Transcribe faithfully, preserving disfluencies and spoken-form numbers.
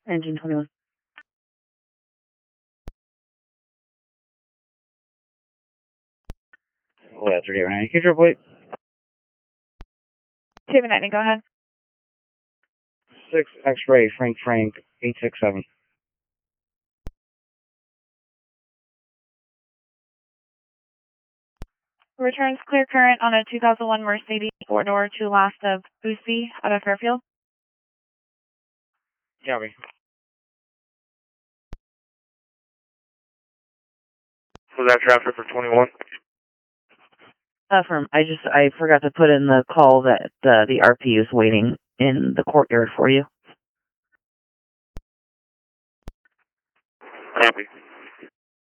Engine twenty-one. Oh, that's right. Right. Can you plate? two ninety, go ahead. six X-ray, Frank Frank, eight six seven. Returns clear current on a two thousand one Mercedes four-door, two last of Boosie out of Fairfield. Copy. Was that traffic for twenty-one? Affirm. I just, I forgot to put in the call that uh, the R P is waiting in the courtyard for you. Copy.